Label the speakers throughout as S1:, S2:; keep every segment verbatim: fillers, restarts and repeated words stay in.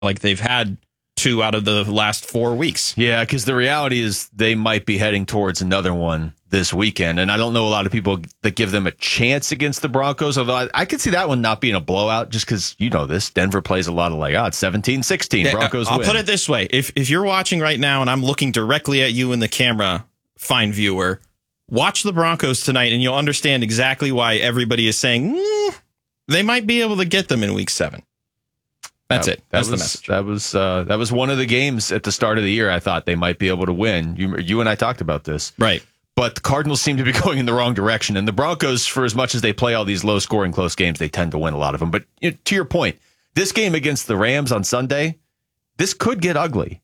S1: like they've had two out of the last four weeks.
S2: Yeah, because the reality is they might be heading towards another one this weekend. And I don't know a lot of people that give them a chance against the Broncos, although I, I could see that one not being a blowout just because, you know this, Denver plays a lot of like, oh, it's seventeen sixteen, Broncos
S1: I'll
S2: win.
S1: put it this way. If, if you're watching right now and I'm looking directly at you in the camera, fine viewer, watch the Broncos tonight and you'll understand exactly why everybody is saying mm, they might be able to get them in week seven. That's
S2: that,
S1: it. That's
S2: that was,
S1: the message.
S2: That was uh, that was one of the games at the start of the year I thought they might be able to win. You, you and I talked about this.
S1: Right.
S2: But the Cardinals seem to be going in the wrong direction. And the Broncos, for as much as they play all these low-scoring, close games, they tend to win a lot of them. But you know, to your point, this game against the Rams on Sunday, this could get ugly.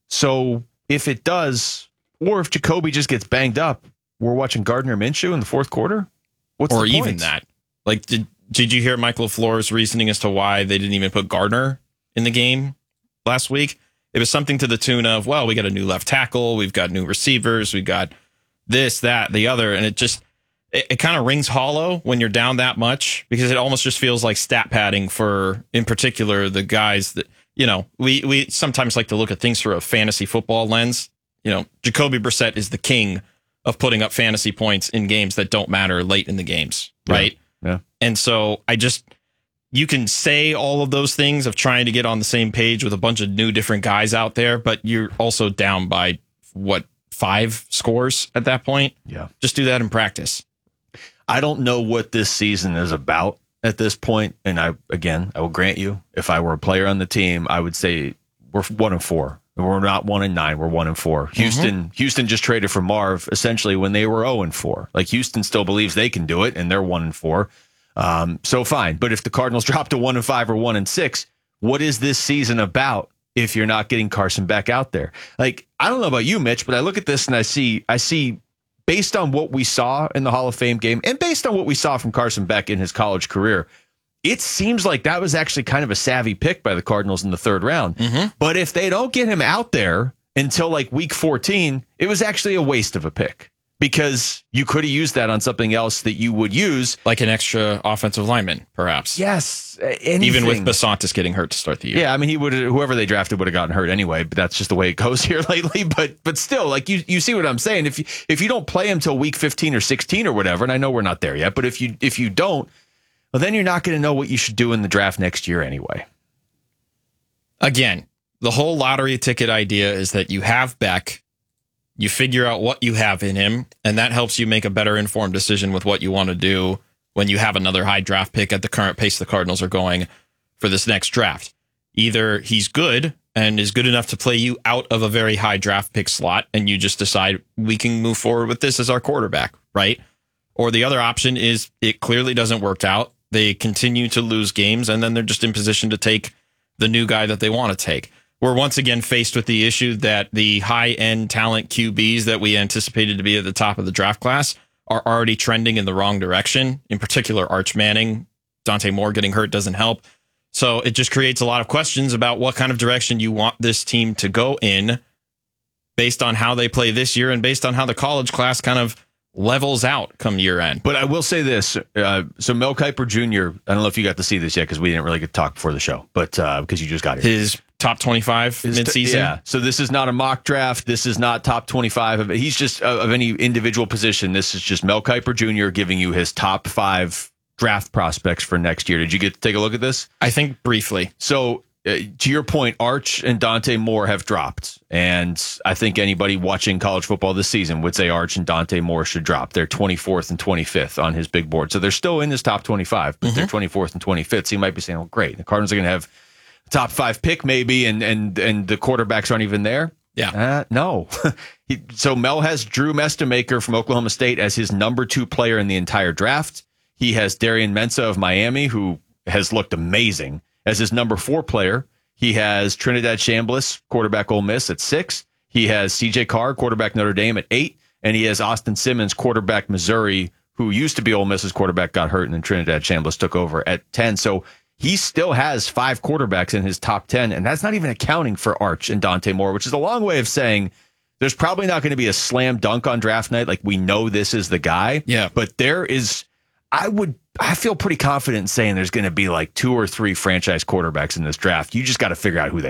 S2: So if it does, or if Jacoby just gets banged up, we're watching Gardner Minshew in the fourth quarter? What's
S1: or
S2: the
S1: even
S2: point?
S1: that. Like, did did you hear Michael LaFleur's reasoning as to why they didn't even put Gardner in the game last week? It was something to the tune of, well, we got a new left tackle, we've got new receivers, we got this, that, the other, and it just it, it kind of rings hollow when you're down that much because it almost just feels like stat padding for, in particular, the guys that, you know, we we sometimes like to look at things through a fantasy football lens. You know, Jacoby Brissett is the king of putting up fantasy points in games that don't matter late in the games, right?
S2: Yeah. Yeah.
S1: And so I just, you can say all of those things of trying to get on the same page with a bunch of new different guys out there, but you're also down by what, five scores at that point?
S2: Yeah.
S1: Just do that in practice.
S2: I don't know what this season is about at this point. And I, again, I will grant you, if I were a player on the team, I would say we're one and four. We're not one and nine. We're one and four. Houston, mm-hmm. Houston just traded for Marv essentially when they were zero and four. Like Houston still believes they can do it, and they're one and four. Um, so fine. But if the Cardinals drop to one and five or one and six, what is this season about if you're not getting Carson back out there? Like, I don't know about you, Mitch, but I look at this and I see, I see, based on what we saw in the Hall of Fame game, and based on what we saw from Carson Beck in his college career, it seems like that was actually kind of a savvy pick by the Cardinals in the third round. Mm-hmm. But if they don't get him out there until like week fourteen, it was actually a waste of a pick because you could have used that on something else that you would use.
S1: Like an extra offensive lineman, perhaps.
S2: Yes. Anything.
S1: Even with Basantis getting hurt to start the year.
S2: Yeah, I mean, he would whoever they drafted would have gotten hurt anyway, but that's just the way it goes here lately. But but still, like you you see what I'm saying. If you if you don't play him till week fifteen or sixteen or whatever, and I know we're not there yet, but if you if you don't, well, then you're not going to know what you should do in the draft next year anyway.
S1: Again, the whole lottery ticket idea is that you have Beck, you figure out what you have in him, and that helps you make a better informed decision with what you want to do when you have another high draft pick at the current pace the Cardinals are going for this next draft. Either he's good and is good enough to play you out of a very high draft pick slot, and you just decide we can move forward with this as our quarterback, right? Or the other option is it clearly doesn't work out. They continue to lose games, and then they're just in position to take the new guy that they want to take. We're once again faced with the issue that the high-end talent Q Bs that we anticipated to be at the top of the draft class are already trending in the wrong direction. In particular, Arch Manning. Dante Moore getting hurt doesn't help. So it just creates a lot of questions about what kind of direction you want this team to go in based on how they play this year and based on how the college class kind of levels out come year end.
S2: But I will say this. Uh, so Mel Kiper Junior, I don't know if you got to see this yet because we didn't really get to talk before the show, but uh, because you just got here.
S1: His top twenty-five
S2: His
S1: midseason.
S2: T- yeah. So this is not a mock draft. This is not top twenty-five. Of, he's just uh, of any individual position. This is just Mel Kiper Junior giving you his top five draft prospects for next year. Did you get to take a look at this?
S1: I think briefly.
S2: So uh, to your point, Arch and Dante Moore have dropped. And I think anybody watching college football this season would say Arch and Dante Moore should drop. They're twenty-fourth and twenty-fifth on his big board. So they're still in his top twenty-five, but mm-hmm. they're twenty-fourth and twenty-fifth. So you might be saying, oh, great. The Cardinals are going to have a top five pick maybe, and and and the quarterbacks aren't even there.
S1: Yeah.
S2: Uh, no. he, so Mel has Drew Mestamaker from Oklahoma State as his number two player in the entire draft. He has Darian Mensah of Miami, who has looked amazing, as his number four player. He has Trinidad Chambliss, quarterback Ole Miss, at six. He has C J Carr, quarterback Notre Dame, at eight. And he has Austin Simmons, quarterback Missouri, who used to be Ole Miss's quarterback, got hurt, and then Trinidad Chambliss took over at ten. So he still has five quarterbacks in his top ten, and that's not even accounting for Arch and Dante Moore, which is a long way of saying there's probably not going to be a slam dunk on draft night. Like, we know this is the guy.
S1: Yeah.
S2: But there is, I would I feel pretty confident in saying there's going to be like two or three franchise quarterbacks in this draft. You just got to figure out who they